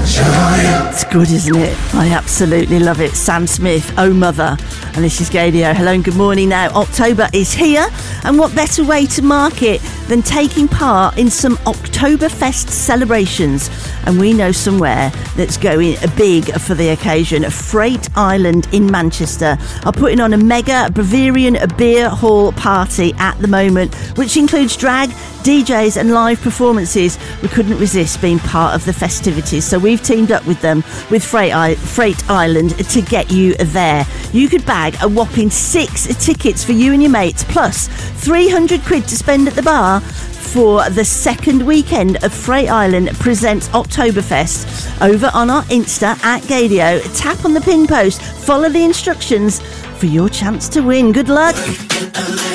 It's good, isn't it? I absolutely love it. Sam Smith, Oh Mother. And this is Gaydio. Hello and good morning. Now, October is here. And what better way to mark it than taking part in some Oktoberfest celebrations? And we know somewhere that's going big for the occasion. Freight Island in Manchester are putting on a mega Bavarian beer hall party at the moment, which includes drag, DJs and live performances. We couldn't resist being part of the festivities, so we've teamed up with them, with Freight Island, to get you there. You could bag a whopping 6 tickets for you and your mates, plus 300 quid to spend at the bar for the second weekend of Freight Island presents Oktoberfest. Over on our Insta at Gaydio, tap on the pin post, follow the instructions for your chance to win. Good luck.